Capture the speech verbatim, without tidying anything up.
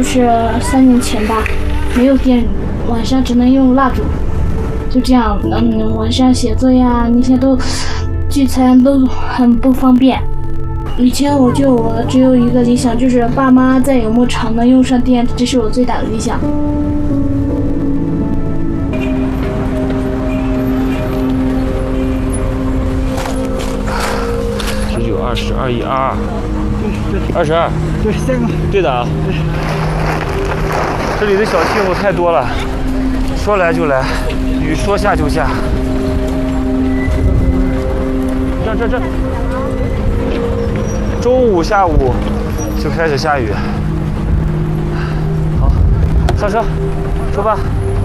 就是三年前吧，没有电，晚上只能用蜡烛，就这样，嗯，晚上写作业啊那些都聚餐都很不方便。以前我就我只有一个理想，就是爸妈在有没有厂能用上电，这是我最大的理想。 十九、二十、二一、二二，二十二， 对，下个， 对的啊。对。这里的小气候太多了，说来就来，雨说下就下。这这这。中午、下午就开始下雨。好，上车，出发。